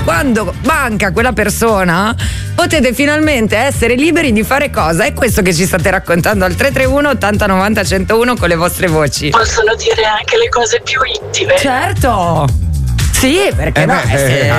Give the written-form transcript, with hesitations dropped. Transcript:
quando manca quella persona potete finalmente essere liberi di fare cosa? È questo che ci state raccontando al 331 80 90 101 con le vostre voci. Possono dire anche le cose più intime. Certo. Sì, perché no?